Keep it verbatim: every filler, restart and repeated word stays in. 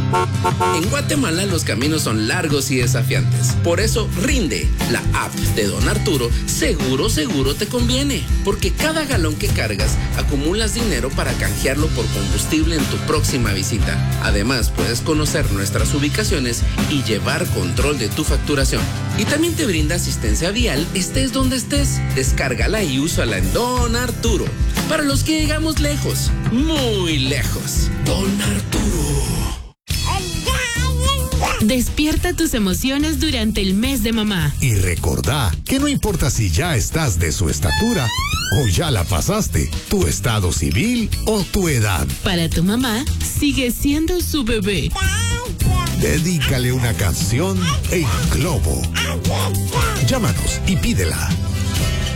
En Guatemala los caminos son largos y desafiantes. Por eso Rinde, la app de Don Arturo, seguro, seguro te conviene. Porque cada galón que cargas acumulas dinero para canjearlo por combustible en tu próxima visita. Además, puedes conocer nuestras ubicaciones y llevar control de tu facturación. Y también te brinda asistencia vial, estés donde estés. Descárgala y úsala en Don Arturo. Para los que llegamos lejos, muy lejos. Don Arturo. Despierta tus emociones durante el mes de mamá. Y recordá que no importa si ya estás de su estatura o ya la pasaste, tu estado civil o tu edad. Para tu mamá, sigue siendo su bebé. Dedícale una canción en Globo. Llámanos y pídela